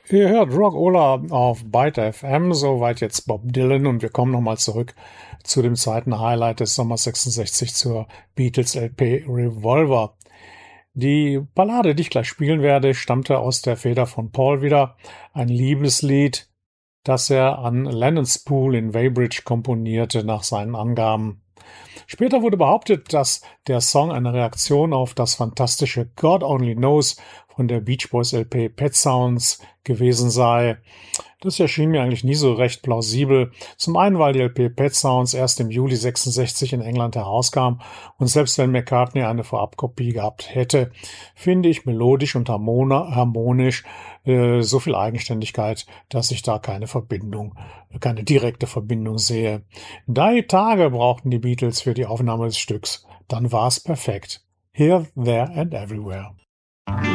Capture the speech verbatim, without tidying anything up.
Ihr hört Rock Ola auf Byte F M, soweit jetzt Bob Dylan, und wir kommen nochmal zurück zu dem zweiten Highlight des Sommers sechsundsechzig zur Beatles-L P Revolver. Die Ballade, die ich gleich spielen werde, stammte aus der Feder von Paul wieder, ein Liebeslied, das er an Lennon Spool in Weybridge komponierte nach seinen Angaben. Später wurde behauptet, dass der Song eine Reaktion auf das fantastische God Only Knows von der Beach Boys L P Pet Sounds gewesen sei. Das erschien mir eigentlich nie so recht plausibel. Zum einen, weil die L P Pet Sounds erst im Juli sechsundsechzig in England herauskam und selbst wenn McCartney eine Vorabkopie gehabt hätte, finde ich melodisch und harmonisch äh, so viel Eigenständigkeit, dass ich da keine Verbindung, keine direkte Verbindung sehe. Drei Tage brauchten die Beatles für die Aufnahme des Stücks. Dann war es perfekt. Here, There and Everywhere.